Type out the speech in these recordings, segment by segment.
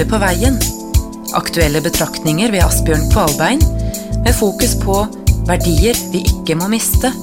borte på veien. Aktuelle betraktninger ved Asbjørn Kvalbein, med fokus på verdier vi ikke må miste.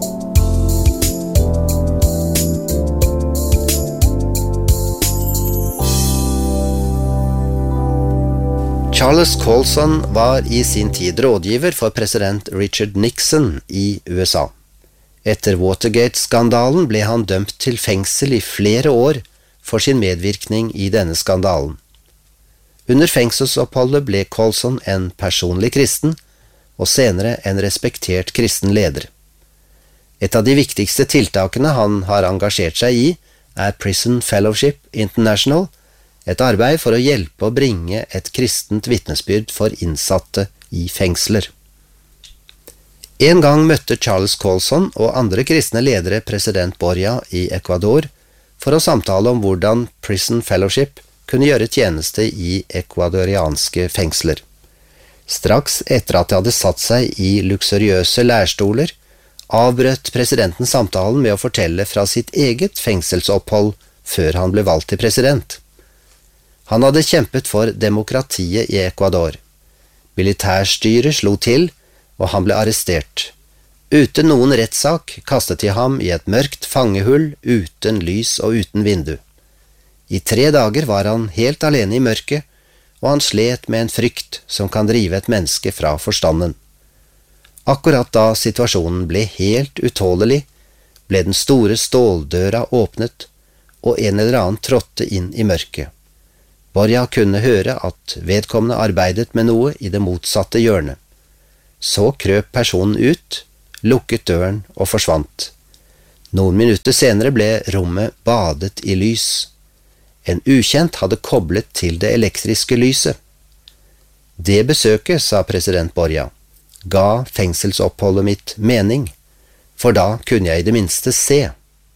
Charles Colson var i sin tid rådgiver for president Richard Nixon i USA. Etter Watergate-skandalen ble han dømt til fengsel i flere år for sin medvirkning i denne skandalen. Under fengselsoppholdet ble Colson en personlig kristen, og senere en respektert kristen leder. Et av de viktigste tiltakene han har engasjert seg i er Prison Fellowship International, et arbeid for å hjelpe å bringe et kristent vitnesbyrd for innsatte i fengsler. En gang møtte Charles Colson og andre kristne ledere president Borja i Ecuador for å samtale om hvordan Prison Fellowship kunne gjøre tjeneste i ecuadorianske fengsler. Straks etter at de hadde satt seg i luksuriøse lærstoler, avbrøt presidenten samtalen med å fortelle fra sitt eget fengselsopphold før han ble valgt til president. Han hadde kjempet for demokratiet i Ecuador. Militærstyret slo til, og han ble arrestert. Uten noen rettssak kastet de ham i et mørkt fangehull uten lys og uten vindu. I 3 dager var han helt alene i mørket, og han slet med en frykt som kan drive et menneske fra forstanden. Akkurat da situasjonen ble helt utålelig, ble den store ståldøra åpnet, og en eller annen trådte inn i mørket. Borja kunne høre at vedkommende arbeidet med noe i det motsatte hjørnet. Så krøp personen ut, lukket døren og forsvant. Noen minutter senere ble rommet badet i lys. En ukjent hadde koblet til det elektriske lyset. Det besøket, sa president Borja, ga fengselsoppholdet mitt mening, for da kunne jeg i det minste se.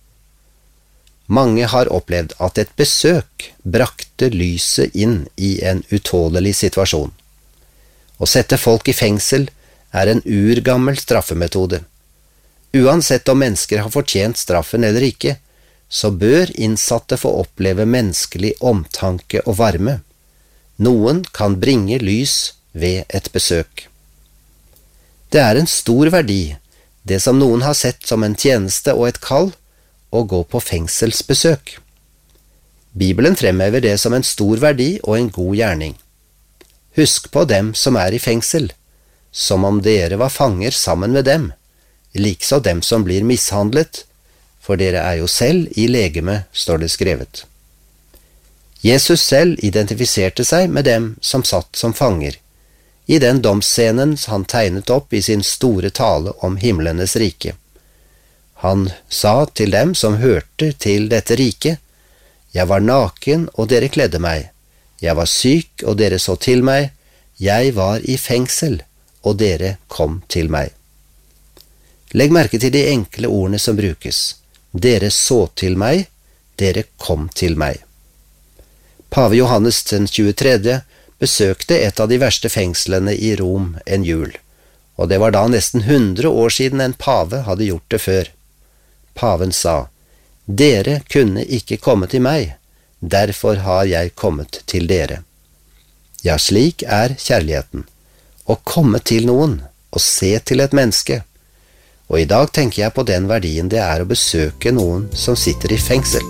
Mange har opplevd at et besøk brakte lyset inn i en utålelig situasjon. Å sette folk i fengsel er en urgammel straffemetode. Uansett om mennesker har fortjent straffen eller ikke, så bør innsatte få oppleve menneskelig omtanke og varme. Noen kan bringe lys ved et besøk. Det er en stor verdi, det som noen har sett som en tjeneste og et kall, å gå på fengselsbesøk. Bibelen fremhever det som en stor verdi og en god gjerning. Husk på dem som er i fengsel, som om dere var fanger sammen med dem, likså dem som blir mishandlet, for dere er jo selv i legeme, står det skrevet. Jesus selv identifiserte seg med dem som satt som fanger, i den domsscenen han tegnet opp i sin store tale om himlenes rike. Han sa til dem som hørte til dette riket, «Jeg var naken, og dere kledde meg. Jeg var syk, og dere så til meg. Jeg var i fengsel, og dere kom til meg.» Legg merke til de enkle ordene som brukes. Dere så til meg, dere kom til meg. Pave Johannes den 23. besøkte et av de verste fengslene i Rom en jul, og det var da nesten 100 år siden en pave hadde gjort det før. Paven sa, «Dere kunne ikke komme til meg, derfor har jeg kommet til dere.» Ja, slik er kjærligheten, å komme til noen og se til et menneske. Og i dag tenker jeg på den verdien det er å besøke noen som sitter i fengsel.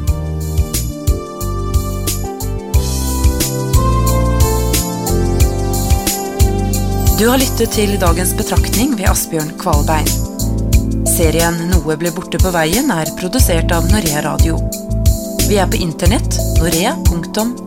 Du har lyttet til dagens betraktning ved Asbjørn Kvalbein. Serien Noe ble borte på veien er produsert av Norea Radio. Vi er på internett, norea.no.